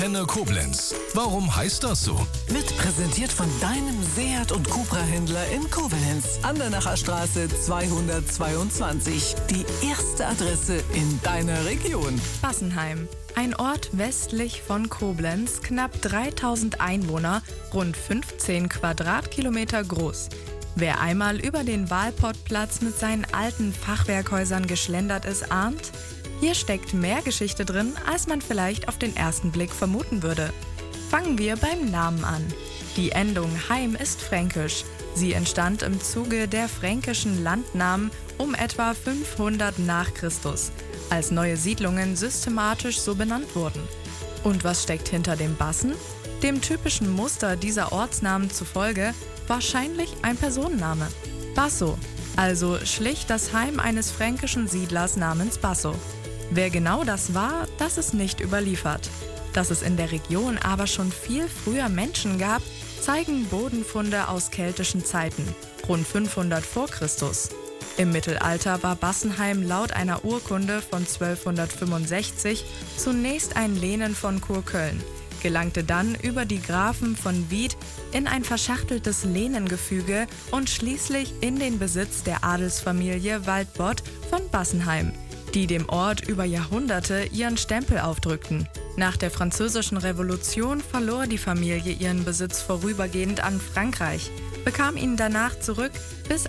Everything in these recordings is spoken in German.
Antenne Koblenz. Warum heißt das so? Wird präsentiert von deinem Seat und Cupra-Händler in Koblenz. Andernacher Straße 222. Die erste Adresse in deiner Region. Bassenheim. Ein Ort westlich von Koblenz, knapp 3000 Einwohner, rund 15 Quadratkilometer groß. Wer einmal über den Walpottplatz mit seinen alten Fachwerkhäusern geschlendert ist, ahnt, hier steckt mehr Geschichte drin, als man vielleicht auf den ersten Blick vermuten würde. Fangen wir beim Namen an. Die Endung Heim ist fränkisch. Sie entstand im Zuge der fränkischen Landnamen um etwa 500 nach Christus, als neue Siedlungen systematisch so benannt wurden. Und was steckt hinter dem Bassen? Dem typischen Muster dieser Ortsnamen zufolge wahrscheinlich ein Personenname. Basso, also schlicht das Heim eines fränkischen Siedlers namens Basso. Wer genau das war, das ist nicht überliefert. Dass es in der Region aber schon viel früher Menschen gab, zeigen Bodenfunde aus keltischen Zeiten, rund 500 vor Christus. Im Mittelalter war Bassenheim laut einer Urkunde von 1265 zunächst ein Lehen von Kurköln, gelangte dann über die Grafen von Wied in ein verschachteltes Lehnengefüge und schließlich in den Besitz der Adelsfamilie Waldbott von Bassenheim, die dem Ort über Jahrhunderte ihren Stempel aufdrückten. Nach der Französischen Revolution verlor die Familie ihren Besitz vorübergehend an Frankreich, bekam ihn danach zurück, bis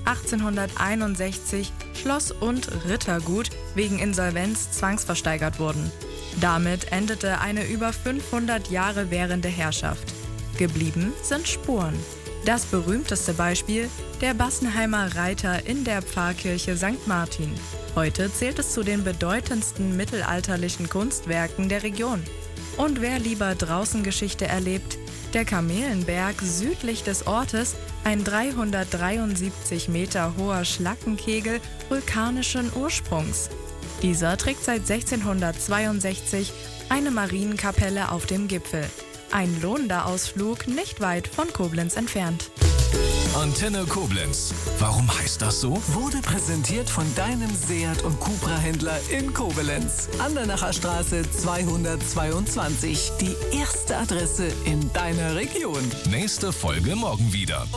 1861 Schloss und Rittergut wegen Insolvenz zwangsversteigert wurden. Damit endete eine über 500 Jahre währende Herrschaft. Geblieben sind Spuren. Das berühmteste Beispiel, der Bassenheimer Reiter in der Pfarrkirche St. Martin. Heute zählt es zu den bedeutendsten mittelalterlichen Kunstwerken der Region. Und wer lieber draußen Geschichte erlebt, der Kamelenberg südlich des Ortes, ein 373 Meter hoher Schlackenkegel vulkanischen Ursprungs. Dieser trägt seit 1662 eine Marienkapelle auf dem Gipfel. Ein lohnender Ausflug nicht weit von Koblenz entfernt. Antenne Koblenz. Warum heißt das so? Wurde präsentiert von deinem Seat und Cupra-Händler in Koblenz. Andernacher Straße 222. Die erste Adresse in deiner Region. Nächste Folge morgen wieder.